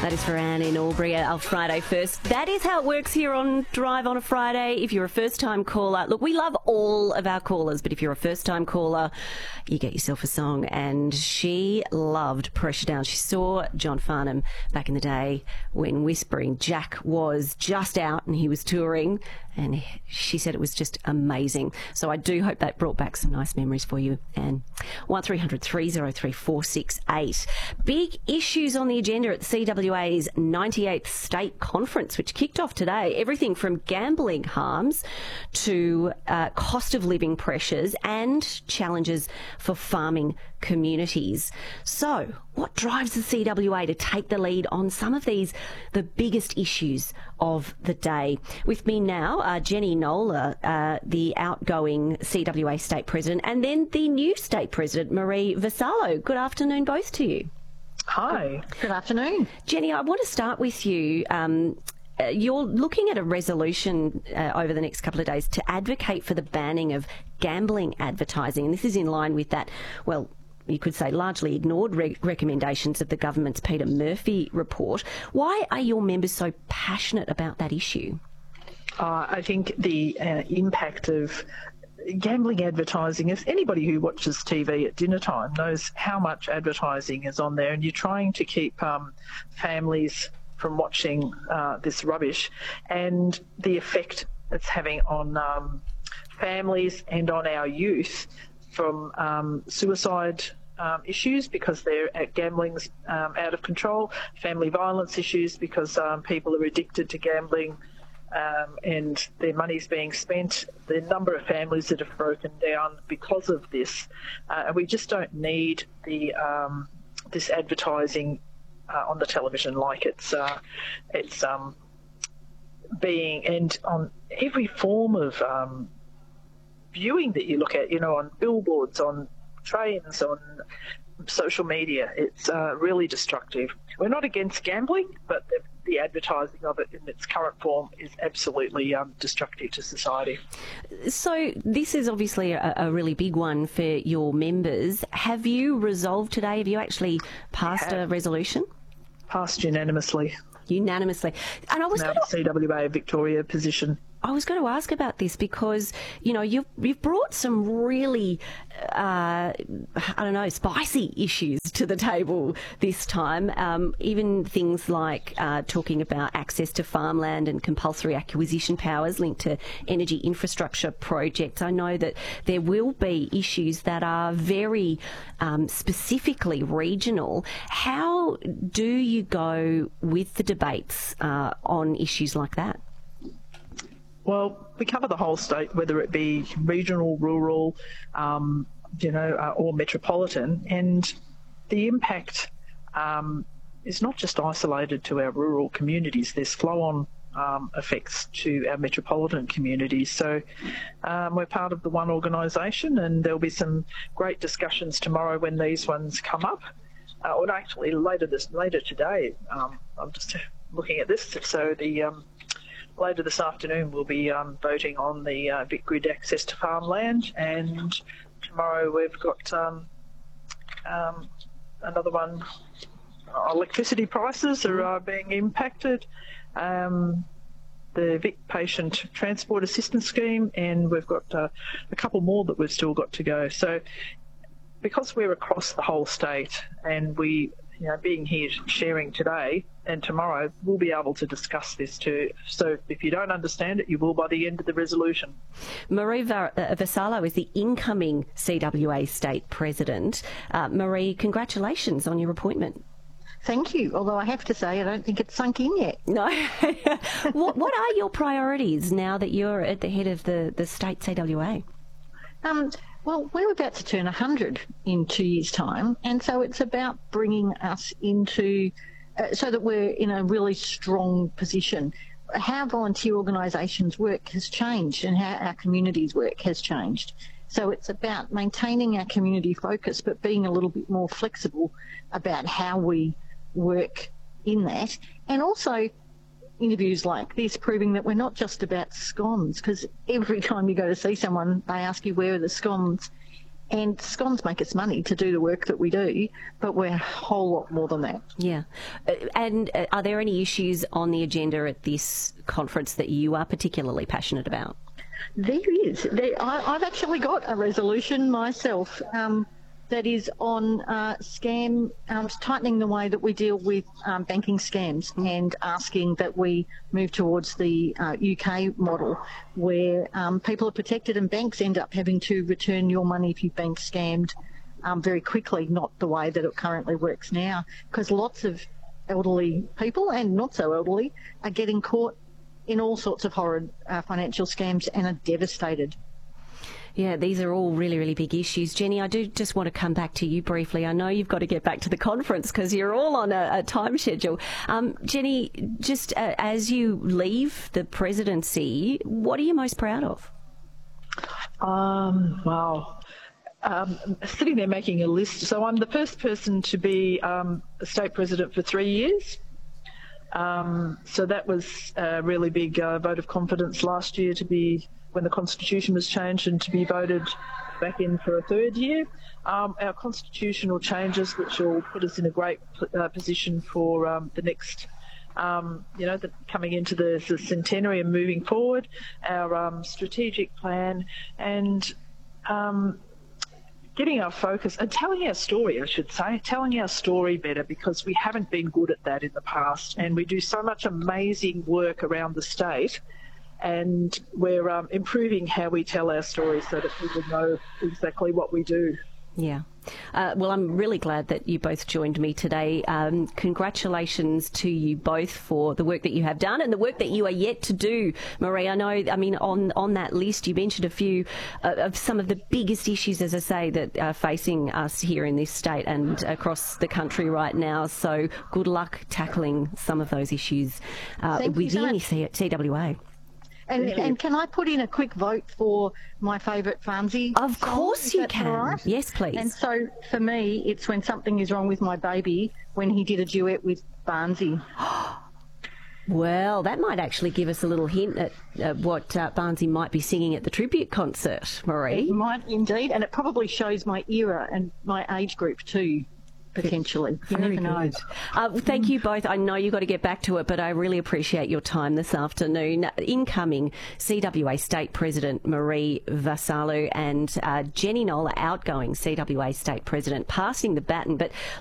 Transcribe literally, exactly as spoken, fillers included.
That is for Anne in Albury, our Friday First. That is how it works here on Drive on a Friday. If you're a first-time caller, look, we love all of our callers, but if you're a first-time caller, you get yourself a song. And she loved Pressure Down. She saw John Farnham back in the day when Whispering Jack was just out and he was touring, and she said it was just amazing. So I do hope that brought back some nice memories for you, Anne. one three hundred three oh three four six eight. Big issues on the agenda at the C W A's ninety-eighth State Conference, which kicked off today. Everything from gambling harms to uh, cost of living pressures and challenges for farming communities. So what drives the C W A to take the lead on some of these, the biggest issues of the day? With me now, uh, Jenny Nola, uh, the outgoing C W A State President, and then the new State President, Marie Vassallo. Good afternoon, both to you. Hi. Good afternoon. Jenny, I want to start with you. Um, uh, you're looking at a resolution uh, over the next couple of days to advocate for the banning of gambling advertising, and this is in line with that, well, you could say largely ignored re- recommendations of the government's Peter Murphy report. Why are your members so passionate about that issue? Uh, I think the uh, impact of gambling advertising, if anybody who watches T V at dinner time knows how much advertising is on there, and you're trying to keep um, families from watching uh, this rubbish, and the effect it's having on um, families and on our youth from um, suicide um, issues because they're at gambling's um, out of control, family violence issues because um, people are addicted to gambling um, and their money's being spent, the number of families that have broken down because of this. Uh, and we just don't need the um, this advertising uh, on the television like it's uh, it's um, being, and on every form of um, viewing that you look at, you know, on billboards, on trains, on social media. It's uh, really destructive. We're not against gambling, but the, the advertising of it in its current form is absolutely um, destructive to society. So this is obviously a, a really big one for your members. Have you resolved today? Have you actually passed a resolution? Passed unanimously. Unanimously. And I was now going to... C W A Victoria position. I was going to ask about this because, you know, you've, you've brought some really, uh, I don't know, spicy issues to the table this time. Um, even things like uh, talking about access to farmland and compulsory acquisition powers linked to energy infrastructure projects. I know that there will be issues that are very um, specifically regional. How do you go with the debates uh, on issues like that? Well, we cover the whole state, whether it be regional, rural, um, you know, uh, or metropolitan, and the impact um, is not just isolated to our rural communities. There's flow-on um, effects to our metropolitan communities. So um, we're part of the one organisation, and there'll be some great discussions tomorrow when these ones come up. Uh, or actually later this later today. Um, I'm just looking at this. So the um, Later this afternoon we'll be um, voting on the uh, VicGrid access to farmland, and tomorrow we've got um, um, another one. Electricity prices are uh, being impacted, um, the Vic Patient Transport Assistance Scheme, and we've got uh, a couple more that we've still got to go. So because we're across the whole state, and we, you know, being here sharing today and tomorrow, we'll be able to discuss this too. So if you don't understand it, you will by the end of the resolution. Marie Vassallo is the incoming C W A State President. Uh, Marie, congratulations on your appointment. Thank you, although I have to say I don't think it's sunk in yet. No. what, what are your priorities now that you're at the head of the, the state C W A? Um, well, we're about to turn one hundred in two years' time, and so it's about bringing us into... Uh, so that we're in a really strong position. How volunteer organisations work has changed, and how our communities work has changed. So it's about maintaining our community focus, but being a little bit more flexible about how we work in that. And also interviews like this proving that we're not just about scones, because every time you go to see someone, they ask you where are the scones. And scones make us money to do the work that we do, but we're a whole lot more than that. Yeah. Uh, and uh, are there any issues on the agenda at this conference that you are particularly passionate about? There is. There, I, I've actually got a resolution myself um, that is on uh, scam, um, tightening the way that we deal with um, banking scams mm. and asking that we move towards the uh, U K model where um, people are protected and banks end up having to return your money if you've been scammed um, very quickly, not the way that it currently works now, because lots of elderly people and not so elderly are getting caught in all sorts of horrid uh, financial scams and are devastated. Yeah, these are all really, really big issues. Jenny, I do just want to come back to you briefly. I know you've got to get back to the conference because you're all on a, a time schedule. Um, Jenny, just uh, as you leave the presidency, what are you most proud of? Um, wow. Um, sitting there making a list. So I'm the first person to be um, a state president for three years. Um, so that was a really big uh, vote of confidence last year to be when the Constitution was changed and to be voted back in for a third year. Um, our constitutional changes, which will put us in a great uh, position for um, the next, um, you know, the, coming into the, the centenary and moving forward, our um, strategic plan and um, getting our focus and telling our story, I should say, telling our story better, because we haven't been good at that in the past, and we do so much amazing work around the state, and we're um, improving how we tell our story so that people know exactly what we do. Yeah. Uh, well, I'm really glad that you both joined me today. Um, congratulations to you both for the work that you have done and the work that you are yet to do, Marie. I know, I mean, on, on that list, you mentioned a few uh, of some of the biggest issues, as I say, that are facing us here in this state and across the country right now. So good luck tackling some of those issues uh, within so C W A. And, and can I put in a quick vote for my favourite Farnsey Of song? course you can. Right? Yes, please. And so for me, it's When Something Is Wrong With My Baby, when he did a duet with Barnsey. Well, that might actually give us a little hint at uh, what uh, Barnsey might be singing at the tribute concert, Marie. It might indeed, and it probably shows my era and my age group too. Potentially. You Very never know. good. Uh, thank you both. I know you've got to get back to it, but I really appreciate your time this afternoon. Incoming C W A State President Marie Vassallo and uh, Jenny Nola, outgoing C W A State President, passing the baton. But